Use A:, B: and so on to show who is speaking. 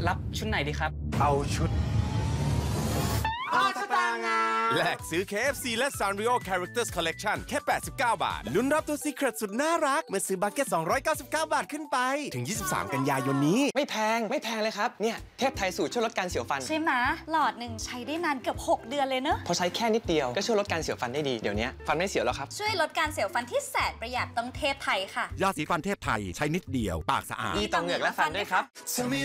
A: รับชุดไหนดีครับ
B: เอาชุด
C: แลกซื้อ KFC และ Sanrio Characters Collection แค่ 89 บาทลุ้นรับตัว Secret สุดน่ารักเมื่อซื้อบัคเก็ต299 บาทขึ้นไปถึง 23 กันยายนนี้
A: ไม่แพงเลยครับเนี่ยเทพไทยสูตรช่วยลดการเสียวฟัน
D: ใช่ไหมหลอดหนึ่งใช้ได้นานเกือบ6 เดือนเลยเนอะ
A: พอใช้แค่นิดเดียวก็ช่วยลดการเสียวฟันได้ดีเดี๋ยวนี้ฟันไม่เสียวแล้วครับ
D: ช่วยลดการเสียวฟันที่แสนประหยัดต้องเทพไทยค่ะ
E: ยาสีฟันเทพไทยใช้นิดเดียวปากสะอาด
A: ดีต่อเหงือกและฟันด้วยครับ